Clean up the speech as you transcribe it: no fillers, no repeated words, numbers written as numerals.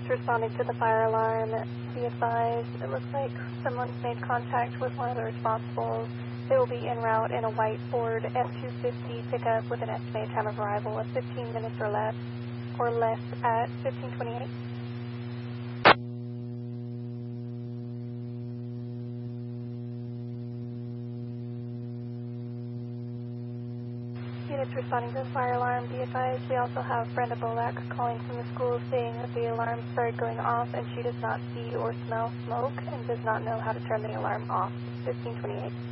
Units responding to the fire alarm, be advised, it looks like someone's made contact with one of the responsibles. They will be en route in a white Ford F-250 pickup with an estimated time of arrival of 15 minutes or less at 1528. Units responding to the fire alarm, be advised we also have Brenda Bolak calling from the school saying that the alarm started going off and she does not see or smell smoke and does not know how to turn the alarm off. 1528.